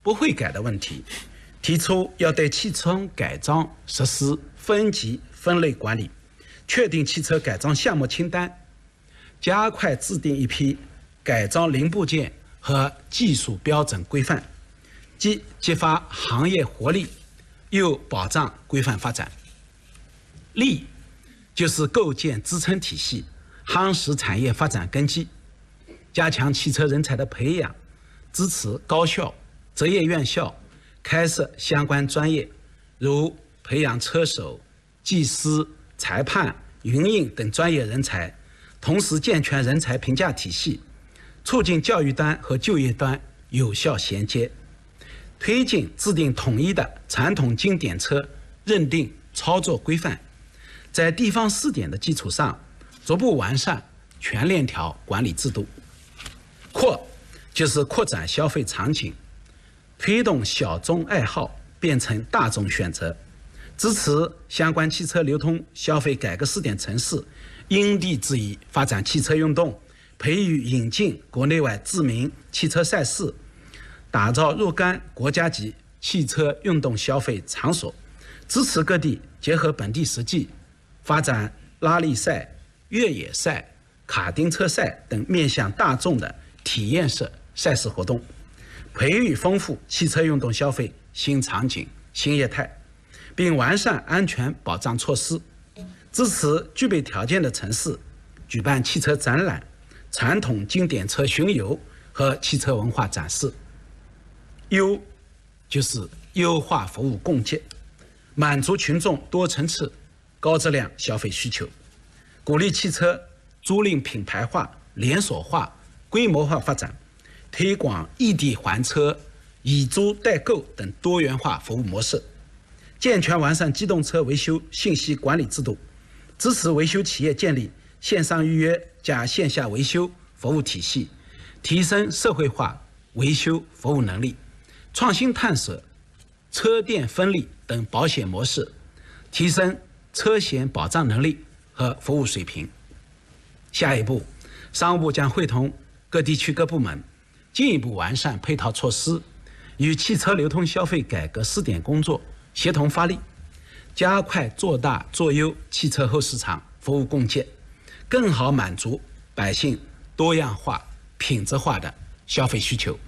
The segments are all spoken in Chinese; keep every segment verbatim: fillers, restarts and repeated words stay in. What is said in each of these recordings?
不会改的问题，提出要对汽车改装实施分级分类管理，确定汽车改装项目清单，加快制定一批改装零部件和技术标准规范，既激发行业活力，又保障规范发展。力就是构建支撑体系，夯实产业发展根基，加强汽车人才的培养，支持高校、职业院校开设相关专业，如培养车手、技师、裁判、营运等专业人才，同时健全人才评价体系，促进教育端和就业端有效衔接，推进制定统一的传统经典车认定操作规范，在地方试点的基础上，逐步完善全链条管理制度。扩就是扩展消费场景，推动小众爱好变成大众选择，支持相关汽车流通消费改革试点城市因地制宜发展汽车运动，培育引进国内外知名汽车赛事，打造若干国家级汽车运动消费场所，支持各地结合本地实际，发展拉力赛、越野赛、卡丁车赛等面向大众的体验式赛事活动，培育丰富汽车运动消费新场景、新业态，并完善安全保障措施，支持具备条件的城市举办汽车展览、传统经典车巡游和汽车文化展示。优就是优化服务供给，满足群众多层次、高质量消费需求，鼓励汽车租赁品牌化、连锁化、规模化发展，推广异地还车、以租代购等多元化服务模式，健全完善机动车维修信息管理制度，支持维修企业建立线上预约加线下维修服务体系，提升社会化维修服务能力，创新探索车电分离等保险模式，提升车险保障能力和服务水平。下一步，商务部将会同各地区各部门进一步完善配套措施，与汽车流通消费改革试点工作协同发力，加快做大做优汽车后市场服务供给，更好满足百姓多样化、品质化的消费需求。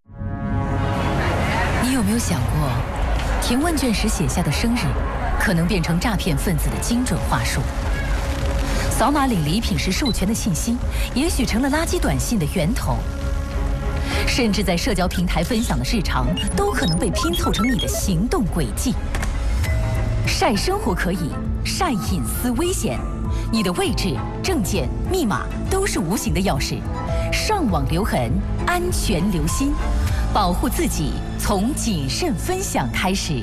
你有没有想过，填问卷时写下的生日，可能变成诈骗分子的精准话术？扫码领礼品时授权的信息，也许成了垃圾短信的源头。甚至在社交平台分享的日常，都可能被拼凑成你的行动轨迹。晒生活可以，晒隐私危险。你的位置、证件、密码都是无形的钥匙。上网留痕，安全留心，保护自己从谨慎分享开始。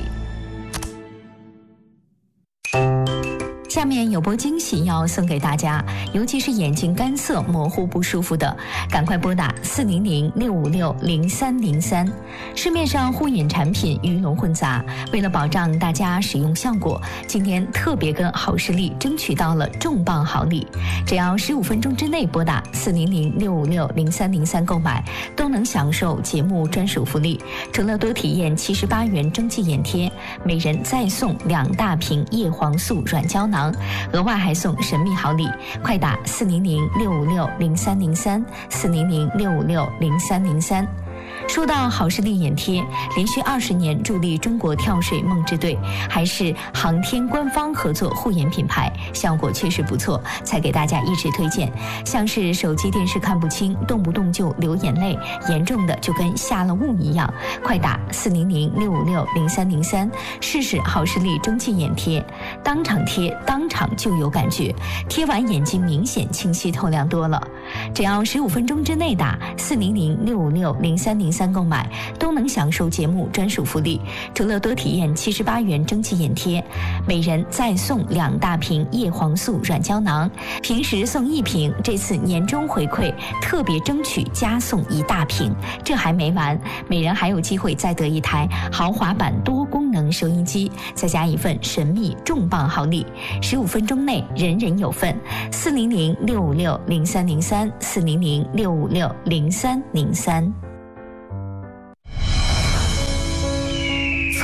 下面有波惊喜要送给大家，尤其是眼睛干涩、模糊不舒服的，赶快拨打四零零六五六零三零三。市面上护眼产品鱼龙混杂，为了保障大家使用效果，今天特别跟好视力争取到了重磅好礼，只要十五分钟之内拨打四零零六五六零三零三购买，都能享受节目专属福利。除了多体验七十八元蒸汽眼贴，每人再送两大瓶叶黄素软胶囊。额外还送神秘好礼，快打四零零六五六零三零三四零零六五六零三零三。说到好视力眼贴，连续二十年助力中国跳水梦之队，还是航天官方合作护眼品牌，效果确实不错，才给大家一直推荐。像是手机电视看不清，动不动就流眼泪，严重的就跟下了雾一样，快打四零零六五六零三零三，试试好视力蒸汽眼贴，当场贴当场就有感觉，贴完眼睛明显清晰透亮多了。只要十五分钟之内打四零零六五六零三零三购买，都能享受节目专属福利。除了多体验七十八元蒸汽眼贴，每人再送两大瓶叶黄素软胶囊，平时送一瓶，这次年终回馈特别争取加送一大瓶。这还没完，每人还有机会再得一台豪华版多功能收音机，再加一份神秘重磅好礼。十五分钟内人人有份。四零零六五六零三零三四零零六五六零三零三。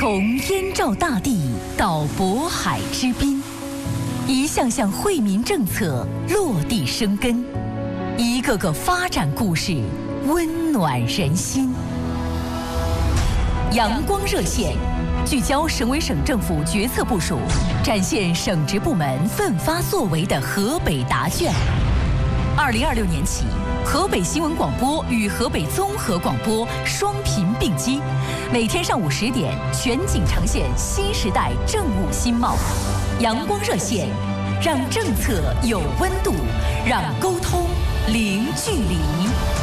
从燕赵大地到渤海之滨，一项项惠民政策落地生根，一个个发展故事温暖人心。阳光热线聚焦省委省政府决策部署，展现省直部门奋发作为的河北答卷。二零二六年起，河北新闻广播与河北综合广播双频并机，每天上午十点全景呈现新时代政务新貌。阳光热线，让政策有温度，让沟通零距离。